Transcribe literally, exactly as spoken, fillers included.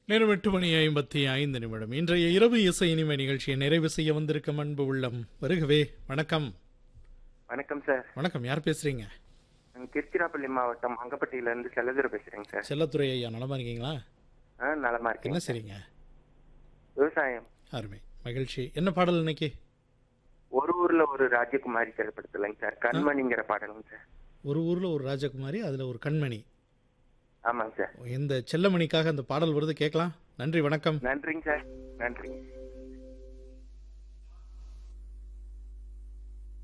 நேரம் எட்டு மணி ஐம்பத்தி ஐந்து நிமிடம். இன்றைய இரவு இசை இனிமை நிகழ்ச்சியை நிறைவு செய்ய வந்திருக்கும் அன்பு உள்ளம் வருகவே. வணக்கம். வணக்கம் சார். வணக்கம். யார் பேசுறீங்க? நான் திருச்சிராப்பள்ளி மாவட்டம் அங்கப்பட்டியில இருந்து செல்லதுரை பேசுறேங்க சார். செல்லத்துறை ஐயா, நலமா இருக்கீங்களா? ஆ நலமா என்ன இருக்கேங்க சார். செய்றீங்க? விவசாயம். அருமை, மகிழ்ச்சி. என்ன பாடல் இன்னைக்கு? ஒரு ஊர்ல ஒரு ராஜகுமாரி திரைப்படத்துலங்க சார், கண்மணிங்கிற பாடலுங்க சார். ஒரு ஊர்ல ஒரு ராஜகுமாரி, அதுல ஒரு கண்மணி. ஆமாங்க சார். இந்த செல்லமணிக்காக அந்த பாடல் வருது, கேட்கலாம். நன்றி, வணக்கம். நன்றிங்க சார். நன்றிங்க.